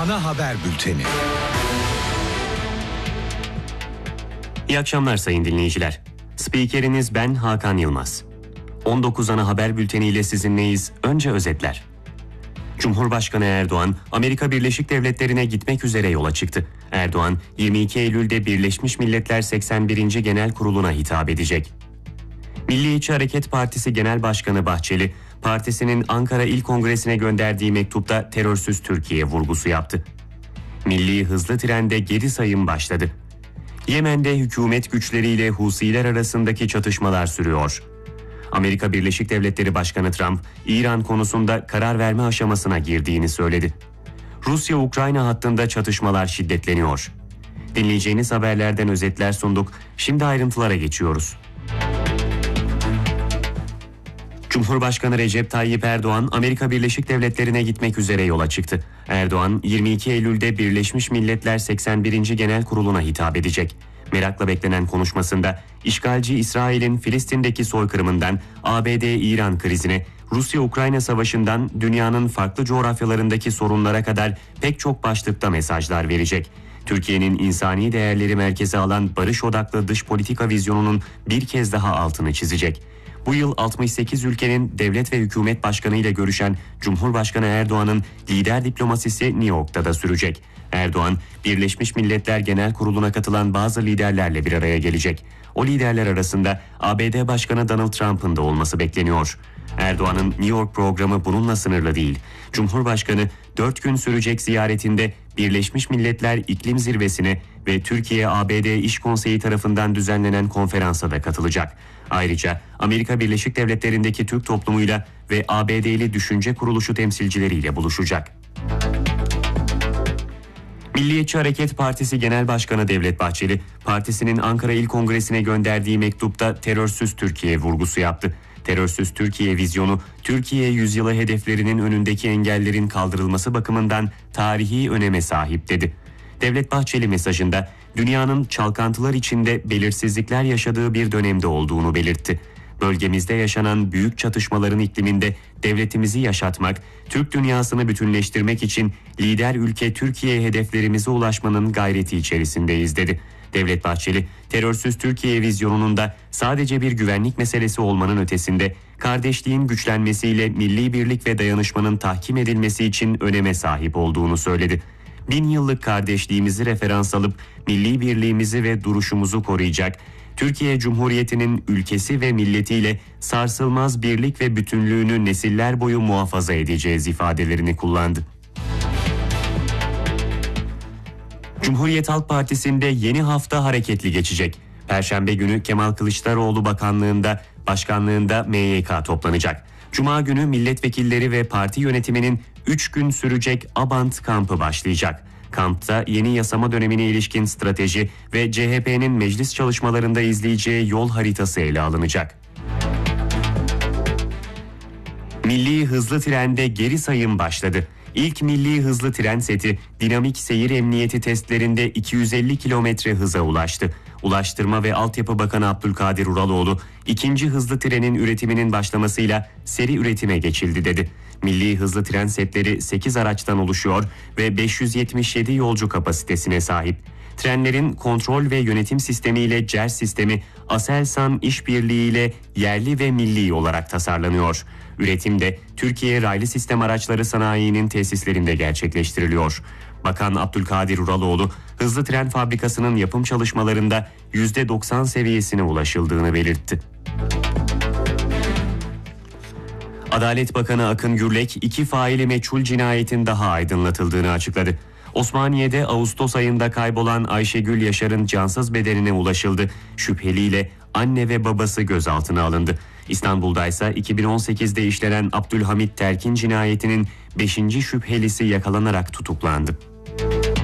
Ana Haber Bülteni. İyi akşamlar sayın dinleyiciler. Spikeriniz ben Hakan Yılmaz. 19 Ana Haber Bülteni ile sizinleyiz. Önce özetler. Cumhurbaşkanı Erdoğan, Amerika Birleşik Devletleri'ne gitmek üzere yola çıktı. Erdoğan, 22 Eylül'de Birleşmiş Milletler 81. Genel Kurulu'na hitap edecek. Milliyetçi Hareket Partisi Genel Başkanı Bahçeli, partisinin Ankara İl Kongresi'ne gönderdiği mektupta terörsüz Türkiye vurgusu yaptı. Milli hızlı trende geri sayım başladı. Yemen'de hükümet güçleriyle Husiler arasındaki çatışmalar sürüyor. Amerika Birleşik Devletleri Başkanı Trump, İran konusunda karar verme aşamasına girdiğini söyledi. Rusya-Ukrayna hattında çatışmalar şiddetleniyor. Dinleyeceğiniz haberlerden özetler sunduk. Şimdi ayrıntılara geçiyoruz. Cumhurbaşkanı Recep Tayyip Erdoğan, Amerika Birleşik Devletleri'ne gitmek üzere yola çıktı. Erdoğan, 22 Eylül'de Birleşmiş Milletler 81. Genel Kurulu'na hitap edecek. Merakla beklenen konuşmasında, işgalci İsrail'in Filistin'deki soykırımından ABD-İran krizine, Rusya-Ukrayna savaşından dünyanın farklı coğrafyalarındaki sorunlara kadar pek çok başlıkta mesajlar verecek. Türkiye'nin insani değerleri merkeze alan barış odaklı dış politika vizyonunun bir kez daha altını çizecek. Bu yıl 68 ülkenin devlet ve hükümet başkanı ile görüşen Cumhurbaşkanı Erdoğan'ın lider diplomasisi New York'ta da sürecek. Erdoğan, Birleşmiş Milletler Genel Kurulu'na katılan bazı liderlerle bir araya gelecek. O liderler arasında ABD Başkanı Donald Trump'ın da olması bekleniyor. Erdoğan'ın New York programı bununla sınırlı değil. Cumhurbaşkanı 4 gün sürecek ziyaretinde Birleşmiş Milletler İklim Zirvesi'ne ve Türkiye-ABD İş Konseyi tarafından düzenlenen konferansa da katılacak. Ayrıca Amerika Birleşik Devletleri'ndeki Türk toplumuyla ve ABD'li düşünce kuruluşu temsilcileriyle buluşacak. Milliyetçi Hareket Partisi Genel Başkanı Devlet Bahçeli, partisinin Ankara İl Kongresi'ne gönderdiği mektupta terörsüz Türkiye vurgusu yaptı. Terörsüz Türkiye vizyonu, Türkiye yüzyılı hedeflerinin önündeki engellerin kaldırılması bakımından tarihi öneme sahip dedi. Devlet Bahçeli mesajında dünyanın çalkantılar içinde belirsizlikler yaşadığı bir dönemde olduğunu belirtti. Bölgemizde yaşanan büyük çatışmaların ikliminde devletimizi yaşatmak, Türk dünyasını bütünleştirmek için lider ülke Türkiye hedeflerimize ulaşmanın gayreti içerisindeyiz dedi. Devlet Bahçeli, terörsüz Türkiye vizyonunun da sadece bir güvenlik meselesi olmanın ötesinde kardeşliğin güçlenmesiyle milli birlik ve dayanışmanın tahkim edilmesi için öneme sahip olduğunu söyledi. 1000 yıllık kardeşliğimizi referans alıp milli birliğimizi ve duruşumuzu koruyacak, Türkiye Cumhuriyeti'nin ülkesi ve milletiyle sarsılmaz birlik ve bütünlüğünü nesiller boyu muhafaza edeceğiz ifadelerini kullandı. Cumhuriyet Halk Partisi'nde yeni hafta hareketli geçecek. Perşembe günü Kemal Kılıçdaroğlu başkanlığında MYK toplanacak. Cuma günü milletvekilleri ve parti yönetiminin 3 gün sürecek Abant kampı başlayacak. Kampta yeni yasama dönemine ilişkin strateji ve CHP'nin meclis çalışmalarında izleyeceği yol haritası ele alınacak. Milli hızlı trende geri sayım başladı. İlk milli hızlı tren seti dinamik seyir emniyeti testlerinde 250 kilometre hıza ulaştı. Ulaştırma ve Altyapı Bakanı Abdülkadir Uraloğlu, ikinci hızlı trenin üretiminin başlamasıyla seri üretime geçildi dedi. Milli hızlı tren setleri 8 araçtan oluşuyor ve 577 yolcu kapasitesine sahip. Trenlerin kontrol ve yönetim sistemiyle CERS sistemi Aselsan işbirliğiyle yerli ve milli olarak tasarlanıyor. Üretim de Türkiye Raylı Sistem Araçları Sanayi'nin tesislerinde gerçekleştiriliyor. Bakan Abdülkadir Uraloğlu, hızlı tren fabrikasının yapım çalışmalarında %90 seviyesine ulaşıldığını belirtti. Adalet Bakanı Akın Gürlek, 2 faili meçhul cinayetin daha aydınlatıldığını açıkladı. Osmaniye'de Ağustos ayında kaybolan Ayşegül Yaşar'ın cansız bedenine ulaşıldı. Şüpheliyle anne ve babası gözaltına alındı. İstanbul'da ise 2018'de işlenen Abdülhamit Terkin cinayetinin 5. şüphelisi yakalanarak tutuklandı.